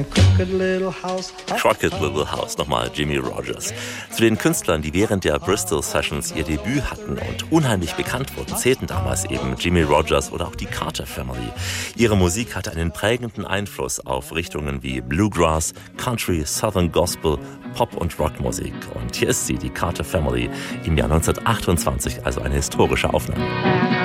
Crooked Little House, nochmal Jimmie Rodgers. Zu den Künstlern, die während der Bristol Sessions ihr Debüt hatten und unheimlich bekannt wurden, zählten damals eben Jimmie Rodgers oder auch die Carter Family. Ihre Musik hatte einen prägenden Einfluss auf Richtungen wie Bluegrass, Country, Southern Gospel, Pop- und Rockmusik. Und hier ist sie, die Carter Family, im Jahr 1928, also eine historische Aufnahme.